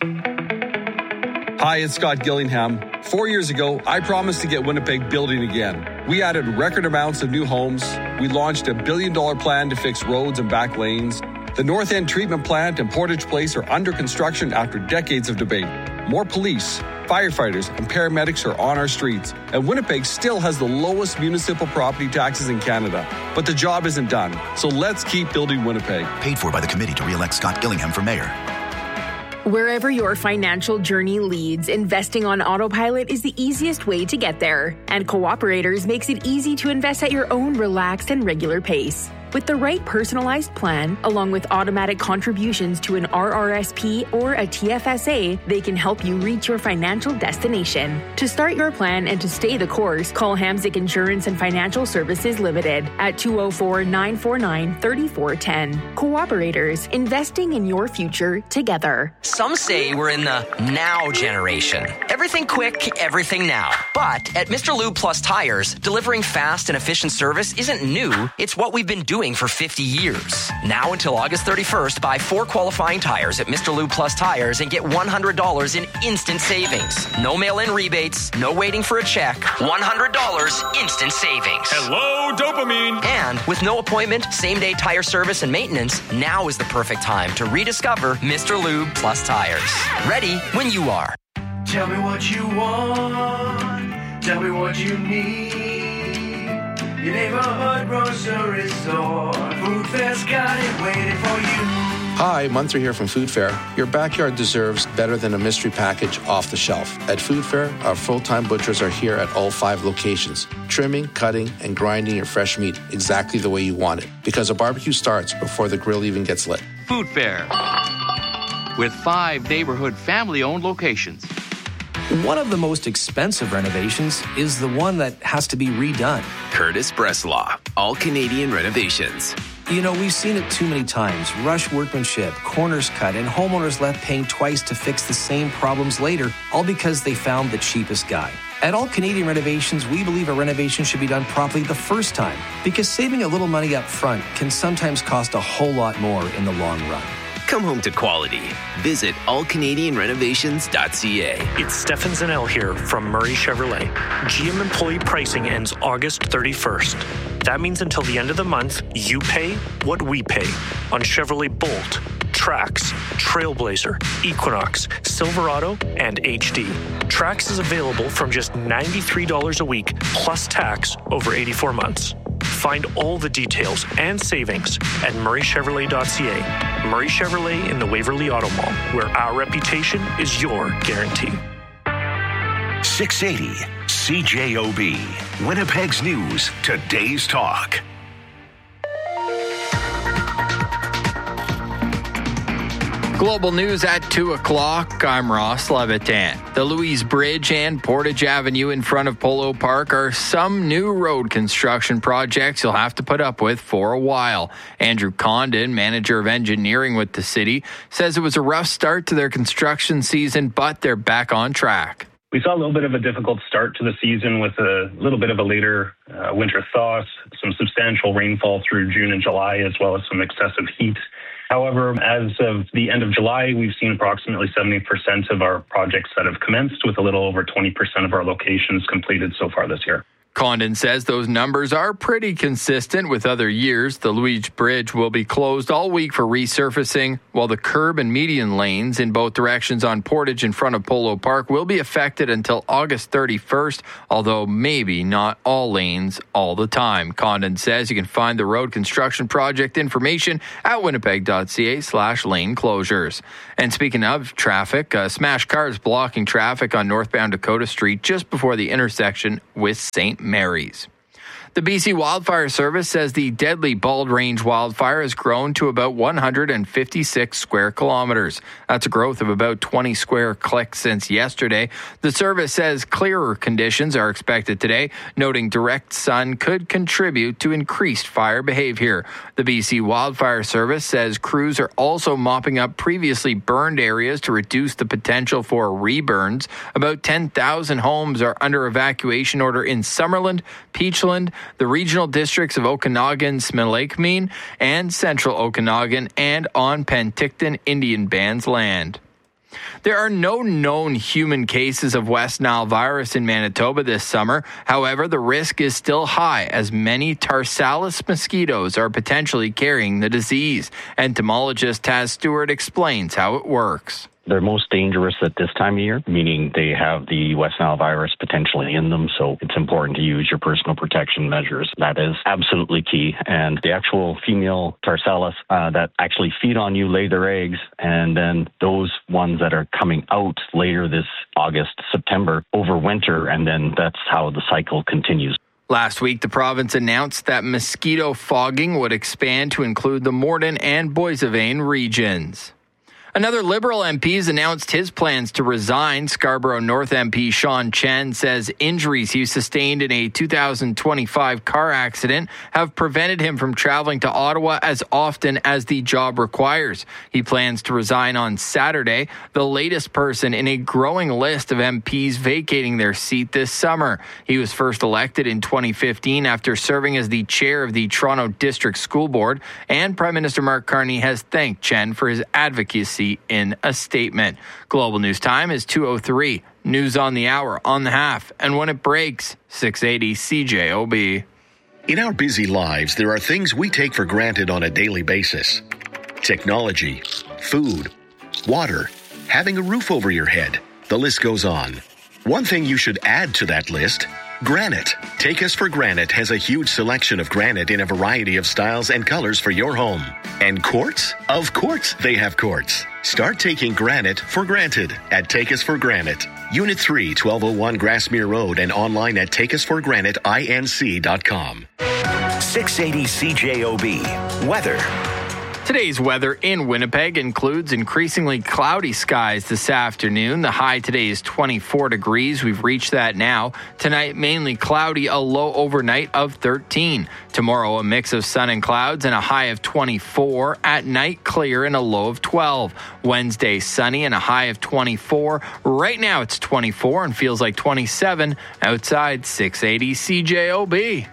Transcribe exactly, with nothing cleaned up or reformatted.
Hi, it's Scott Gillingham. Four years ago, I promised to get Winnipeg building again. We added record amounts of new homes. We launched a billion dollar plan to fix roads and back lanes. The North End Treatment Plant and Portage Place are under construction after decades of debate. More police, firefighters, and paramedics are on our streets. And Winnipeg still has the lowest municipal property taxes in Canada. But the job isn't done. So let's keep building Winnipeg. Paid for by the committee to re-elect Scott Gillingham for mayor. Wherever your financial journey leads, investing on autopilot is the easiest way to get there. And Cooperators makes it easy to invest at your own relaxed and regular pace. With the right personalized plan, along with automatic contributions to an R R S P or a T F S A, they can help you reach your financial destination. To start your plan and to stay the course, call Hamzik Insurance and Financial Services Limited at two oh four, nine four nine, three four one zero. Cooperators, investing in your future together. Some say we're in the now generation. Everything quick, everything now. But at Mister Lube Plus Tires, delivering fast and efficient service isn't new. It's what we've been doing for fifty years. Now until August thirty-first, buy four qualifying tires at Mister Lube Plus Tires and get one hundred dollars in instant savings. No mail-in rebates, no waiting for a check. one hundred dollars instant savings. Hello, dopamine. And with no appointment, same-day tire service and maintenance, now is the perfect time to rediscover Mister Lube Plus Tires. Ready when you are. Tell me what you want. Tell me what you need. Your neighborhood grocery store. Food Fair's got it waiting for you. Hi, Munther here from Food Fair. Your backyard deserves better than a mystery package off the shelf. At Food Fair, our full-time butchers are here at all five locations, trimming, cutting, and grinding your fresh meat exactly the way you want it. Because a barbecue starts before the grill even gets lit. Food Fair, with five neighborhood family-owned locations. One of the most expensive renovations is the one that has to be redone. Curtis Breslaw, All Canadian Renovations. You know, we've seen it too many times. Rush workmanship, corners cut, and homeowners left paying twice to fix the same problems later, all because they found the cheapest guy. At All Canadian Renovations, we believe a renovation should be done properly the first time, because saving a little money up front can sometimes cost a whole lot more in the long run. Come home to quality. Visit all canadian renovations dot c a. It's Stefan Zanel here from Murray Chevrolet. G M employee pricing ends August thirty-first. That means until the end of the month, you pay what we pay on Chevrolet Bolt, Trax, Trailblazer, Equinox, Silverado, and H D. Trax is available from just ninety-three dollars a week plus tax over eighty-four months. Find all the details and savings at murray chevrolet dot c a. Murray Chevrolet in the Waverly Auto Mall, where our reputation is your guarantee. six eighty C J O B, Winnipeg's News, Today's Talk. Global News at two o'clock. I'm Ross Levitan. The Louise Bridge and Portage Avenue in front of Polo Park are some new road construction projects you'll have to put up with for a while. Andrew Condon, manager of engineering with the city, says it was a rough start to their construction season, but they're back on track. We saw a little bit of a difficult start to the season with a little bit of a later uh, winter thaw, some substantial rainfall through June and July, as well as some excessive heat. However, as of the end of July, we've seen approximately seventy percent of our projects that have commenced, with a little over twenty percent of our locations completed so far this year. Condon says those numbers are pretty consistent with other years. The Louise Bridge will be closed all week for resurfacing, while the curb and median lanes in both directions on Portage in front of Polo Park will be affected until August thirty-first, although maybe not all lanes all the time. Condon says you can find the road construction project information at winnipeg.ca slash lane closures. And speaking of traffic, uh, smashed cars blocking traffic on northbound Dakota Street just before the intersection with Saint Mary's. The B C Wildfire Service says the deadly Bald Range wildfire has grown to about one hundred fifty-six square kilometers. That's a growth of about twenty square clicks since yesterday. The service says clearer conditions are expected today, noting direct sun could contribute to increased fire behavior. The B C Wildfire Service says crews are also mopping up previously burned areas to reduce the potential for reburns. About ten thousand homes are under evacuation order in Summerland, Peachland, the regional districts of Okanagan, Smelakemeen, and Central Okanagan, and on Penticton Indian Band's land. There are no known human cases of West Nile virus in Manitoba this summer. However, the risk is still high as many Tarsalis mosquitoes are potentially carrying the disease. Entomologist Taz Stewart explains how it works. They're most dangerous at this time of year, meaning they have the West Nile virus potentially in them, so it's important to use your personal protection measures. That is absolutely key. And the actual female Tarsalis uh, that actually feed on you lay their eggs, and then those ones that are coming out later this August, September, overwinter, and then that's how the cycle continues. Last week, the province announced that mosquito fogging would expand to include the Morden and Boissevain regions. Another Liberal M P has announced his plans to resign. Scarborough North M P Sean Chen says injuries he sustained in a two thousand twenty-five car accident have prevented him from traveling to Ottawa as often as the job requires. He plans to resign on Saturday, the latest person in a growing list of M Ps vacating their seat this summer. He was first elected in twenty fifteen after serving as the chair of the Toronto District School Board, and Prime Minister Mark Carney has thanked Chen for his advocacy in a statement. Global News Time is two oh three. News on the hour, on the half, and when it breaks, six eighty C J O B. In our busy lives, there are things we take for granted on a daily basis. Technology, food, water, having a roof over your head. The list goes on. One thing you should add to that list: granite. Take Us for Granite has a huge selection of granite in a variety of styles and colors for your home. And quartz? Of course they have quartz. Start taking granite for granted at Take Us for Granite. Unit three, twelve oh one Grassmere Road, and online at take us for granite inc dot com. six eighty C J O B. Weather. Today's weather in Winnipeg includes increasingly cloudy skies this afternoon. The high today is twenty-four degrees. We've reached that now. Tonight, mainly cloudy, a low overnight of thirteen. Tomorrow, a mix of sun and clouds and a high of twenty-four. At night, clear and a low of twelve. Wednesday, sunny and a high of twenty-four. Right now, it's twenty-four and feels like twenty-seven. Outside, six eighty C J O B.